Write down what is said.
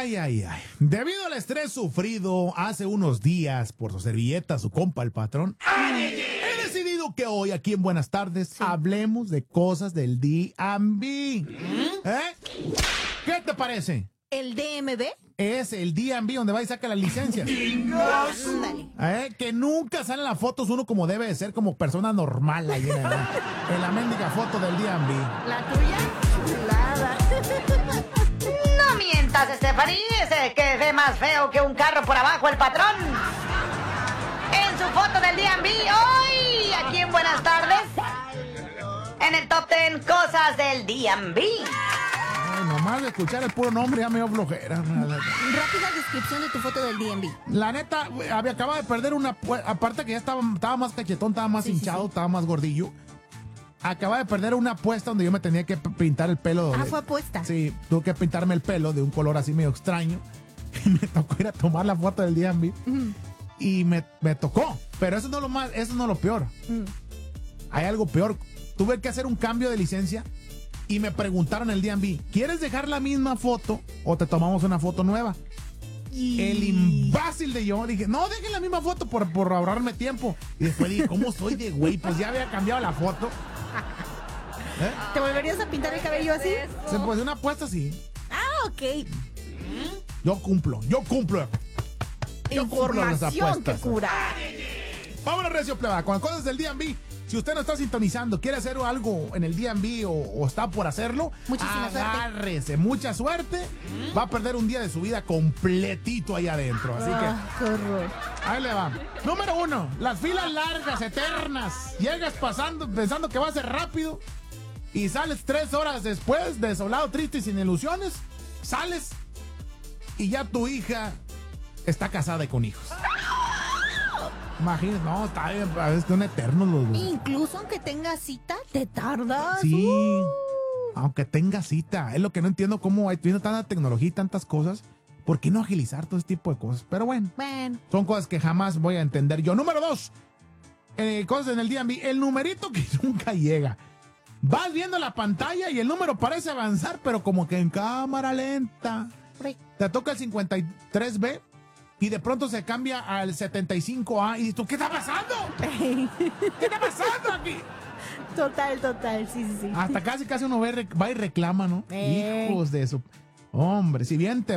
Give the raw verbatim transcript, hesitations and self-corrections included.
Ay, ay, ay. Debido al estrés sufrido hace unos días por su servilleta, su compa, el patrón, he decidido que hoy, aquí en Buenas Tardes, sí, hablemos de cosas del D M V. ¿Eh? ¿Qué te parece? ¿El D M V? Es el D M V donde va y saca las licencias. Ándale. ¿Eh? Que nunca salen las fotos uno como debe de ser, como persona normal ahí en la, en la mendiga foto del D M V. ¿La tuya? Chulada. No mientas, Stephanie, ese que ve más feo que un carro por abajo el patrón. En su foto del D M V, hoy, aquí en Buenas Tardes, en el top ten cosas del D M V. Ay, nomás de escuchar el puro nombre ya me dio flojera. Rápida descripción de tu foto del D M V. La neta, había acabado de perder una... Aparte que ya estaba, estaba más cachetón, estaba más Sí, hinchado, sí, sí. estaba más gordillo. Acababa de perder una apuesta donde yo me tenía que p- pintar el pelo. Ah, de- fue apuesta. Sí, tuve que pintarme el pelo de un color así medio extraño. Y me tocó ir a tomar la foto del D M V. Mm, Y me, me tocó. Pero eso no es lo más, eso no es lo peor. mm. Hay algo peor. Tuve que hacer un cambio de licencia y me preguntaron el D M V, ¿quieres dejar la misma foto o te tomamos una foto nueva? El imbécil de yo dije, no, dejen la misma foto por, por ahorrarme tiempo. Y después dije, ¿cómo soy de güey? Pues ya había cambiado la foto. ¿Eh? ¿Te volverías a pintar el cabello así? Se pues una apuesta así. Ah, ok. Yo cumplo, yo cumplo. Yo cumplo las Información que apuestas. cura. Vámonos, Recio Pleba, con cosas del D M V. Si usted no está sintonizando, quiere hacer algo en el D M V o, o está por hacerlo, Muchísima suerte. agárrese, mucha suerte. Va a perder un día de su vida completito ahí adentro. Así Ah, qué horror. que ahí le va. Número uno, las filas largas, eternas. Llegas pasando, pensando que va a ser rápido y sales tres horas después, desolado, triste y sin ilusiones. Sales y ya tu hija está casada y con hijos. Imagínate, no, está bien, a veces son eternos los dos. Incluso aunque tengas cita, te tardas. Sí, Uh. aunque tenga cita. Es lo que no entiendo, cómo hay teniendo tanta tecnología y tantas cosas. ¿Por qué no agilizar todo este tipo de cosas? Pero bueno, Bueno. son cosas que jamás voy a entender yo. Número dos, eh, cosas en el D M V. El numerito que nunca llega. Vas viendo la pantalla y el número parece avanzar, pero como que en cámara lenta. Te toca el cincuenta y tres B y de pronto se cambia al setenta y cinco A. ¿Y tú qué está pasando? ¿Qué está pasando aquí? Total, total, sí, sí, sí. Hasta casi casi uno ve, va y reclama, ¿no? Eh. Hijos de eso. Hombre, si bien te